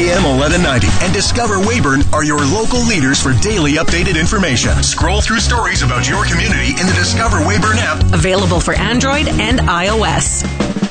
AM 1190 and Discover Weyburn are your local leaders for daily updated information. Scroll through stories about your community in the Discover Weyburn app. Available for Android and iOS.